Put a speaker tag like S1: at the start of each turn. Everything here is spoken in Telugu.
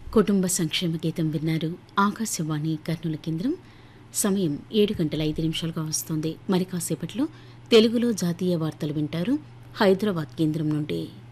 S1: కుటుంబ సంక్షేమ గీతం విన్నారు. ఆకాశవాణి కర్నూలు కేంద్రం. సమయం 7 గంటల 5 నిమిషాలుగా వస్తుంది. మరి కాసేపట్లో తెలుగులో జాతీయ వార్తలు వింటారు హైదరాబాద్ కేంద్రం నుండి.